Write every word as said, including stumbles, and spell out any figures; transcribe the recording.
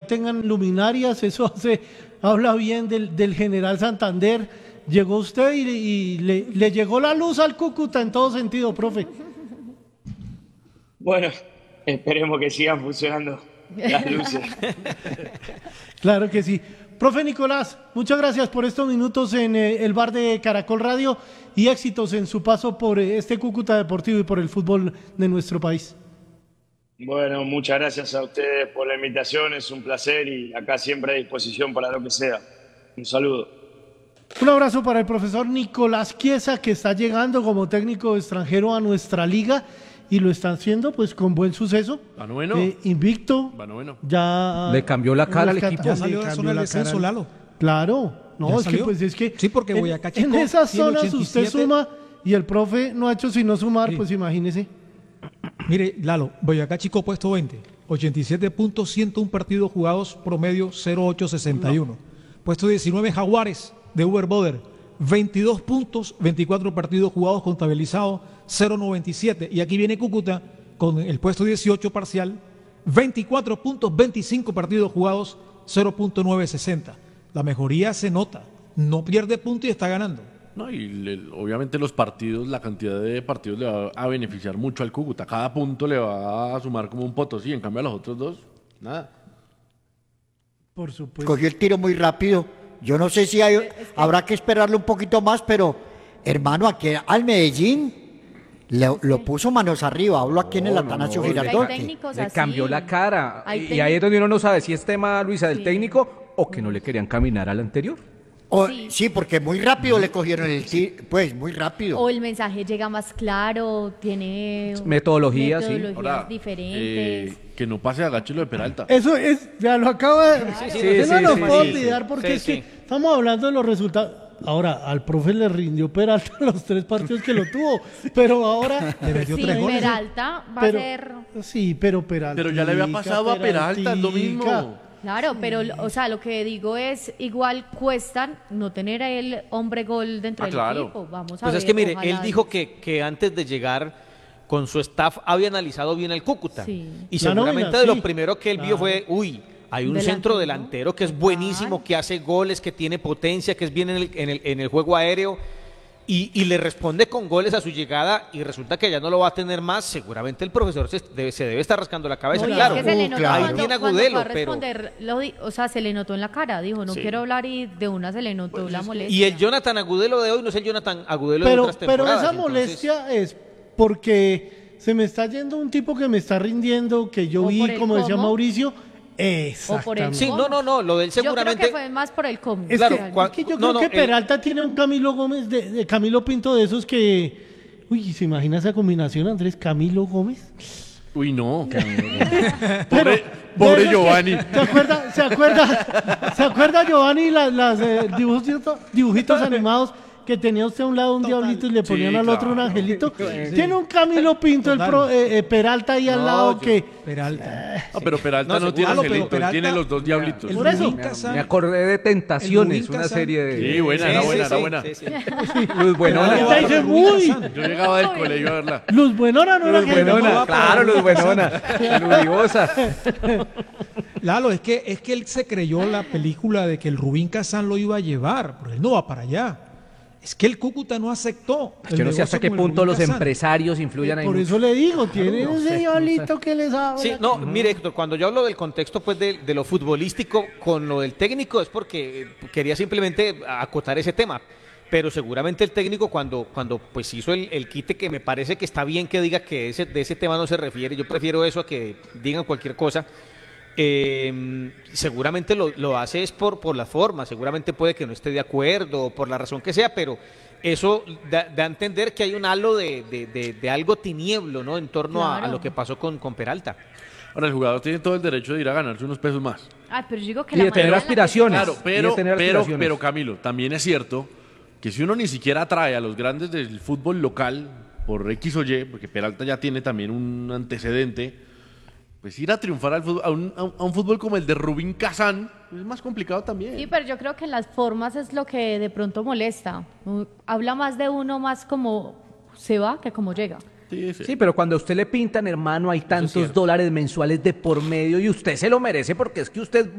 tengan luminarias, eso hace, habla bien del, del General Santander. Llegó usted y, y le, le llegó la luz al Cúcuta en todo sentido, profe. Bueno, esperemos que sigan funcionando las luces. Claro que sí. Profe Nicolás, muchas gracias por estos minutos en eh, el bar de Caracol Radio y éxitos en su paso por eh, este Cúcuta Deportivo y por el fútbol de nuestro país. Bueno, muchas gracias a ustedes por la invitación, es un placer y acá siempre a disposición para lo que sea. Un saludo. Un abrazo para el profesor Nicolás Chiesa, que está llegando como técnico extranjero a nuestra liga y lo están haciendo pues con buen suceso. Va noveno. Eh, invicto. Va noveno. Ya le cambió la cara al equipo. Ya salió de la zona del descenso, Lalo. Claro. No, ¿Ya es salió? que pues es que Sí, porque en, Boyacá en Chico esas tiene zonas ochenta y usted siete. suma y el profe no ha hecho sino sumar, Sí. pues imagínese. Mire, Lalo, Boyacá Chico puesto veinte, ochenta y siete puntos, ciento uno partidos jugados, promedio cero ocho sesenta y uno. Puesto diecinueve, Jaguares de Uber Boder, veintidós puntos, veinticuatro partidos jugados, contabilizados cero noventa y siete. Y aquí viene Cúcuta con el puesto dieciocho parcial, veinticuatro puntos, veinticinco partidos jugados, cero punto nueve sesenta. La mejoría se nota, no pierde punto y está ganando. No, y le- obviamente los partidos, la cantidad de partidos le va a beneficiar mucho al Cúcuta. Cada punto le va a sumar como un potosí, en cambio a los otros dos, nada. Por supuesto. Cogió el tiro muy rápido. Yo no sé si hay, habrá que esperarle un poquito más, pero hermano, aquí al Medellín le- lo puso manos arriba. Hablo aquí en el No, no, Atanasio no, Es que hay Girardot. técnicos Le así. cambió la cara. Hay Y técnicos- ahí es donde uno no sabe si es tema, Luisa, del Sí. técnico o que no le querían caminar al anterior. O- Sí. sí, porque muy rápido le cogieron el tiro. Pues muy rápido. O el mensaje llega más claro, tiene Metodología, sí. metodologías Ahora, diferentes. eh, que no pase a gacho lo de Peralta. Eso es, ya lo acaba de... Claro. Yo Sí, no sí, nos sí, puedo sí, olvidar sí. porque Sí, es que sí. estamos hablando de los resultados. Ahora, al profe le rindió Peralta los tres partidos que lo tuvo, pero ahora... Le metió Sí, tres goles. Peralta va pero, a ser... Sí, pero Peralta. Pero ya le había pasado a Peralta, es lo mismo. Claro, pero, o sea, lo que digo es, igual cuestan no tener a el hombre gol dentro Ah, del claro. equipo. Vamos a Pues ver. es que mire, ojalá. él dijo que, que antes de llegar con su staff había analizado bien el Cúcuta. Sí. Y La seguramente nómina, de lo sí. primero que él vio Claro. fue, uy, hay un Delantero, centro ¿no? delantero que es Total. buenísimo, que hace goles, que tiene potencia, que es bien en el, en el, en el juego aéreo. Y, y le responde con goles a su llegada y resulta que ya no lo va a tener más. Seguramente el profesor se debe, se debe estar rascando la cabeza. No, y claro, es que se le Uh, notó claro. ahí cuando, tiene cuando Agudelo, fue a pero... responder, lo di- o sea, se le notó en la cara, dijo, no Sí. quiero hablar y de una se le notó la molestia. Y el Jonathan Agudelo de hoy no es el Jonathan Agudelo de Pero, otras pero temporadas. esa entonces- molestia es porque se me está yendo un tipo que me está rindiendo, que yo O vi, por el como decía cómo. Mauricio, O por el exactamente. Sí, no, no, no, lo de él Yo creo seguramente... que fue más por el cómo. Es, Claro, que, cua- es que yo no, creo no, que el- Peralta tiene un Camilo Gómez, de, de Camilo Pinto de esos que... Uy, ¿se imagina esa combinación, Andrés? Camilo Gómez. Uy, no. Pero, Pobre, de pobre esos que- Giovanni. ¿Se acuerda, se acuerda, se acuerda Giovanni las, las eh, dibujitos, dibujitos animados que tenía usted a un lado un diablito y le ponían Sí, al otro un claro. angelito? Tiene un Camilo Pinto, el pro- eh, eh, Peralta ahí al No, lado yo- que... Peralta. No, pero Peralta No, no, seguro. tiene Ah, no, pero angelito, él Peralta- tiene los dos diablitos. El Por eso. Rubín Me, Kazán- me acordé de Tentaciones, Rubín una Kazán. serie de... Sí, buena, Sí, era sí, buena, sí, era buena. sí, sí. Luz Buenona. Ahorita dice, uy, Yo llegaba del colegio a verla. Luz Buenora no era Luz que... Buenona, claro, Luz Buenona. Ludivosa. Lalo, es que, es que él se creyó la película de que el Rubín Kazán lo iba a llevar, pero él no va para allá. Es que el Cúcuta no aceptó. Es que no sé hasta qué punto los empresarios influyan ahí. Por mucho. eso le digo, tiene ese diablito que les habla. Sí, no, mire Héctor, cuando yo hablo del contexto pues de, de lo futbolístico con lo del técnico es porque eh, quería simplemente acotar ese tema, pero seguramente el técnico cuando, cuando pues hizo el, el quite, que me parece que está bien que diga que ese, de ese tema no se refiere, yo prefiero eso a que digan cualquier cosa. Eh, seguramente lo, lo hace es por, por la forma, seguramente puede que no esté de acuerdo, por la razón que sea, pero eso da, da a entender que hay un halo de, de, de, de algo tinieblo, ¿no? En torno a, a Claro. lo que pasó con, con Peralta. Ahora, el jugador tiene todo el derecho de ir a ganarse unos pesos más. Ay, pero yo digo que Y la de tener manera en la que- aspiraciones. Claro, Y pero, de tener pero, aspiraciones. pero Camilo, también es cierto que si uno ni siquiera trae a los grandes del fútbol local por X o Y, porque Peralta ya tiene también un antecedente, pues ir a triunfar al fútbol- a, un, a un- a un fútbol como el de Rubín Kazán es más complicado también. Sí, pero yo creo que las formas es lo que de pronto molesta. Uh, Habla más de uno más como se va que como llega. Sí, sí. Sí, pero cuando a usted le pintan, hermano, hay tantos cierto. dólares mensuales de por medio y usted se lo merece porque es que usted